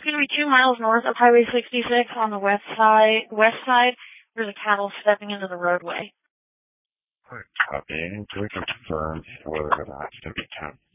going to be 2 miles north of Highway 66 on the west side. There's a cattle stepping into the roadway. Copy. Do we confirm whether that's going to be 10